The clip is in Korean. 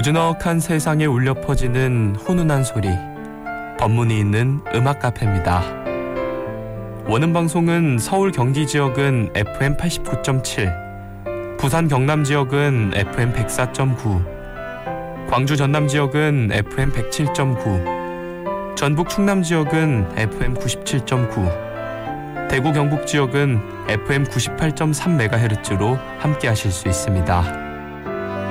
고즈넉한 세상에 울려 퍼지는 훈훈한 소리, 법문이 있는 음악 카페입니다. 원음 방송은 서울 경기 지역은 FM 89.7, 부산 경남 지역은 FM 104.9, 광주 전남 지역은 FM 107.9, 전북 충남 지역은 FM 97.9, 대구 경북 지역은 FM 98.3MHz로 함께 하실 수 있습니다.